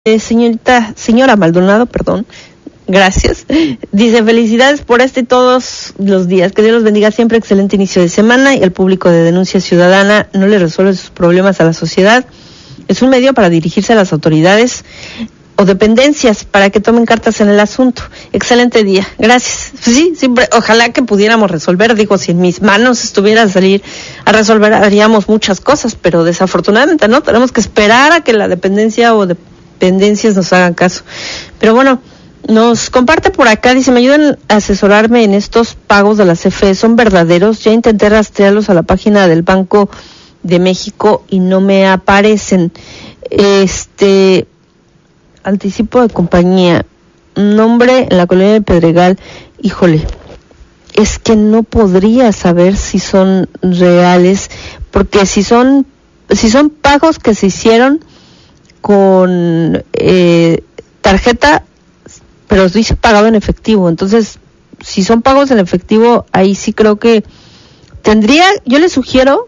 Señora Maldonado, perdón. Gracias. Dice, felicidades por este y todos los días. Que Dios los bendiga siempre. Excelente inicio de semana. Y el público de Denuncia Ciudadana no le resuelve sus problemas a la sociedad. Es un medio para dirigirse a las autoridades o dependencias para que tomen cartas en el asunto. Excelente día. Gracias. Sí, siempre, ojalá que pudiéramos resolver. Digo, si en mis manos estuviera salir a resolver, haríamos muchas cosas, pero desafortunadamente no. Tenemos que esperar a que la dependencia o dependencias nos hagan caso. Pero bueno, nos comparte por acá, dice, me ayudan a asesorarme en estos pagos de la CFE, ¿son verdaderos? Ya intenté rastrearlos a la página del Banco de México y no me aparecen. Anticipo de compañía, nombre en la colonia de Pedregal, híjole, es que no podría saber si son reales, porque si son pagos que se hicieron con tarjeta, pero dice pagado en efectivo, entonces si son pagos en efectivo, ahí sí creo que yo le sugiero,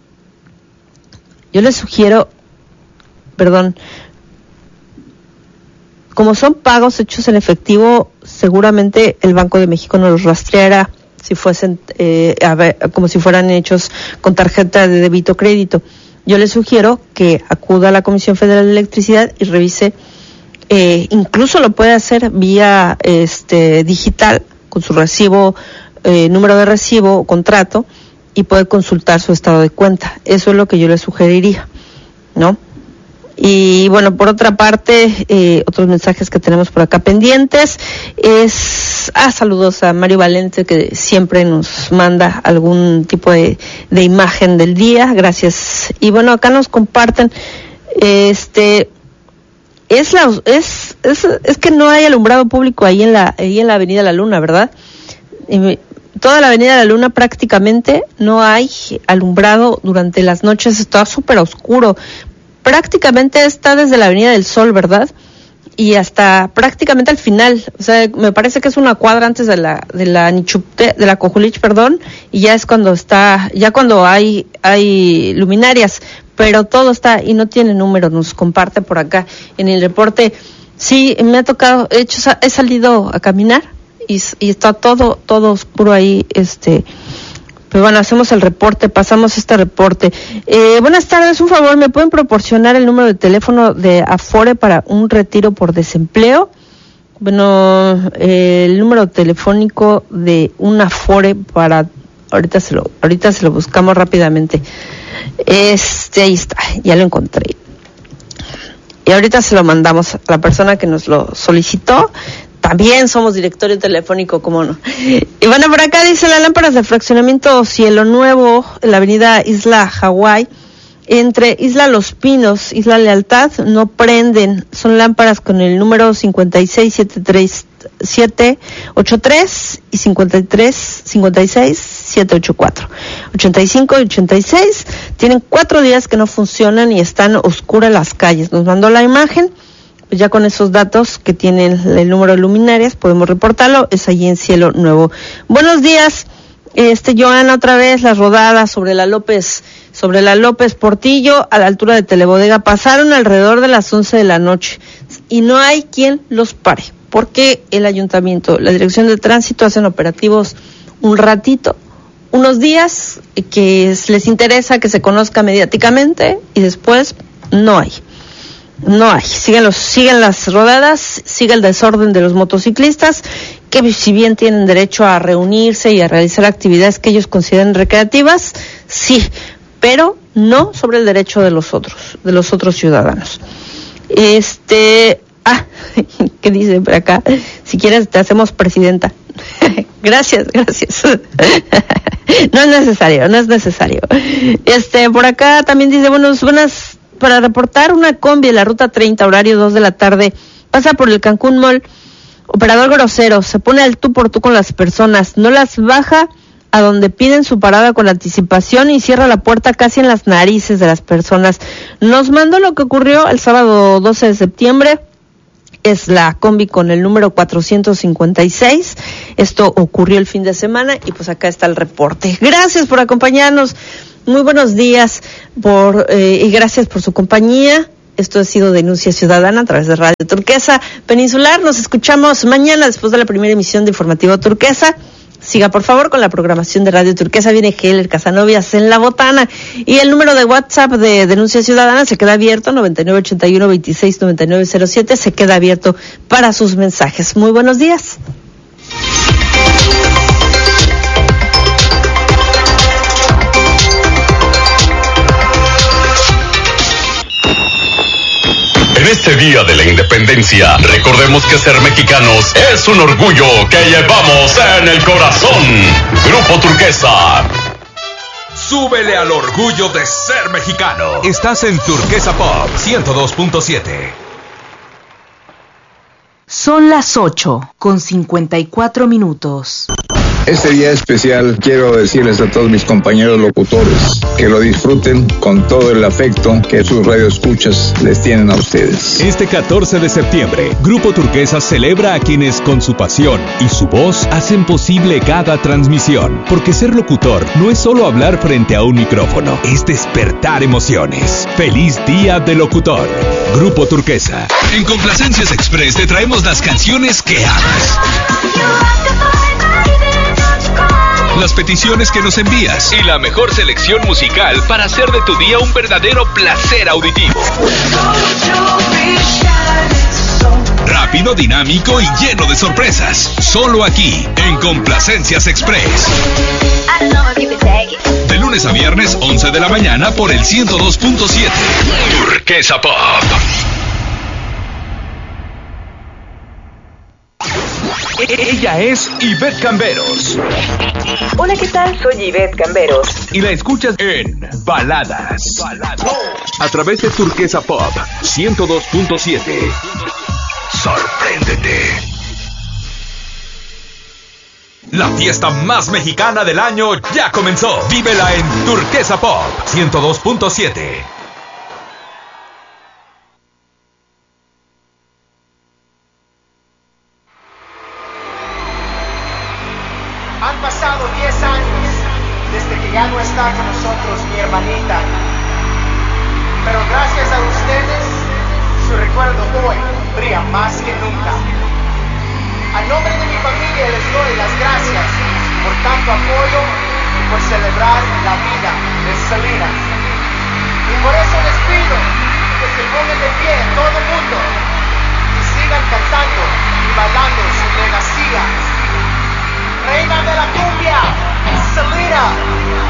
como son pagos hechos en efectivo, seguramente el Banco de México no los rastreará si fuesen como si fueran hechos con tarjeta de débito o crédito. Yo le sugiero que acuda a la Comisión Federal de Electricidad y revise, incluso lo puede hacer vía digital, con su recibo, número de recibo o contrato, y puede consultar su estado de cuenta. Eso es lo que yo le sugeriría, ¿no? Y bueno, por otra parte, otros mensajes que tenemos por acá pendientes es, saludos a Mario Valente, que siempre nos manda algún tipo de imagen del día, gracias. Y bueno, acá nos comparten, es que no hay alumbrado público ahí en la Avenida La Luna, ¿verdad? Toda la Avenida La Luna prácticamente no hay alumbrado durante las noches, está súper oscuro. Prácticamente está desde la Avenida del Sol, ¿verdad? Y hasta prácticamente al final, o sea, me parece que es una cuadra antes de la Cojulich, perdón, y ya es cuando hay luminarias, pero todo está y no tiene número, nos comparte por acá en el reporte. Sí, me ha tocado, he salido a caminar y está todo oscuro ahí, Pero bueno, hacemos el reporte, pasamos este reporte. Buenas tardes, un favor, ¿me pueden proporcionar el número de teléfono de Afore para un retiro por desempleo? Bueno, el número telefónico de un Afore para, ahorita se lo buscamos rápidamente. Ahí está, ya lo encontré. Y ahorita se lo mandamos a la persona que nos lo solicitó. También somos directorio telefónico, ¿cómo no? Y bueno, por acá dice, las lámparas de fraccionamiento Cielo Nuevo, en la avenida Isla Hawái, entre Isla Los Pinos, Isla Lealtad, no prenden. Son lámparas con el número 56783 y 5656784. 85 y 86 tienen 4 días que no funcionan y están oscuras las calles. Nos mandó la imagen. Pues ya con esos datos que tienen el número de luminarias podemos reportarlo, es allí en Cielo Nuevo. Buenos días, Joana, otra vez las rodadas sobre la López Portillo a la altura de Telebodega pasaron alrededor de las 11 de la noche y no hay quien los pare, porque el ayuntamiento, la dirección de tránsito hacen operativos un ratito, unos días que les interesa que se conozca mediáticamente y después no hay. Siguen las rodadas, sigue el desorden de los motociclistas, que si bien tienen derecho a reunirse y a realizar actividades que ellos consideren recreativas, sí, pero no sobre el derecho de los otros ciudadanos. ¿Qué dice por acá? Si quieres te hacemos presidenta. Gracias. No es necesario. Por acá también dice, buenas para reportar una combi en la ruta 30, horario 2 de la tarde, pasa por el Cancún Mall, operador grosero, se pone al tú por tú con las personas, no las baja a donde piden su parada con anticipación y cierra la puerta casi en las narices de las personas. Nos mandó lo que ocurrió el sábado 12 de septiembre, es la combi con el número 456, esto ocurrió el fin de semana y pues acá está el reporte. Gracias por acompañarnos. Muy buenos días y gracias por su compañía. Esto ha sido Denuncia Ciudadana a través de Radio Turquesa Peninsular. Nos escuchamos mañana después de la primera emisión de Informativo Turquesa. Siga por favor con la programación de Radio Turquesa. Viene Heller Casanovias en la botana. Y el número de WhatsApp de Denuncia Ciudadana se queda abierto, 9981-269907. Se queda abierto para sus mensajes. Muy buenos días. En este Día de la Independencia, recordemos que ser mexicanos es un orgullo que llevamos en el corazón. Grupo Turquesa. Súbele al orgullo de ser mexicano. Estás en Turquesa Pop 102.7. Son las 8:54. Este día especial quiero decirles a todos mis compañeros locutores que lo disfruten con todo el afecto que sus radioescuchas les tienen a ustedes. Este 14 de septiembre, Grupo Turquesa celebra a quienes con su pasión y su voz hacen posible cada transmisión. Porque ser locutor no es solo hablar frente a un micrófono, es despertar emociones. ¡Feliz Día del Locutor! Grupo Turquesa. En Complacencias Express te traemos las canciones que amas. Las peticiones que nos envías y la mejor selección musical para hacer de tu día un verdadero placer auditivo. Rápido, dinámico y lleno de sorpresas. Solo aquí, en Complacencias Express. De lunes a viernes, 11 de la mañana por el 102.7. Turquesa Pop. Ella es Ivette Camberos. Hola, ¿qué tal? Soy Ivette Camberos. Y la escuchas en Baladas. A través de Turquesa Pop 102.7. Sorpréndete. La fiesta más mexicana del año ya comenzó. Vívela en Turquesa Pop 102.7. Han pasado 10 años desde que ya no está con nosotros mi hermanita. Pero gracias a ustedes, su recuerdo hoy brilla más que nunca. A nombre de mi familia les doy las gracias por tanto apoyo y por celebrar la vida de Selena. Y por eso les pido que se pongan de pie todo el mundo y sigan cantando y bailando su legacía. Reina de la cumbia, Selena.